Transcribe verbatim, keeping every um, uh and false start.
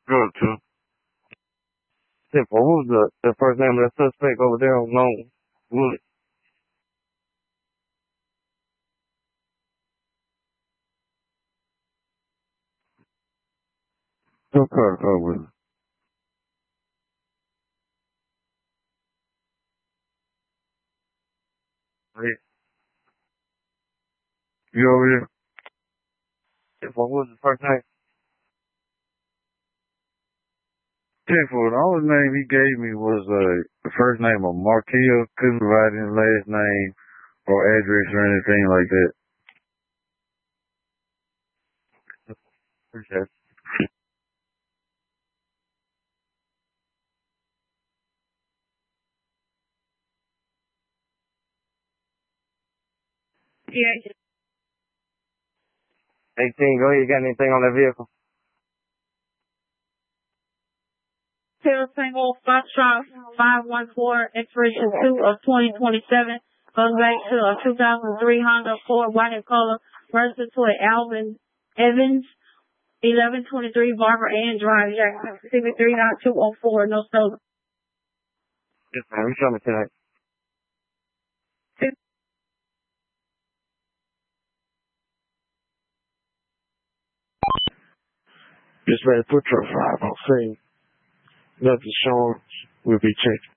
Good, too. Simple. What was the, the first name of the suspect over there on Long Wood? What car car with him? Hey, you over here? Simple. What was the first name? Simple. The only name he gave me was uh, the first name of Markel. Couldn't provide his last name or address or anything like that. Appreciate it. Yeah. eighteen, go ahead. You got anything on that vehicle? Tail single Foxtrot five one four expiration two of twenty twenty-seven goes back to a two thousand three Honda Accord white and color versus to an Alvin Evans eleven twenty-three Barbara Ann Drive, Jackson, C B three nine two oh four, no stolen. Yes, ma'am. You show me tonight. Just ready to put truck five on scene. Nothing showing. We'll be checking.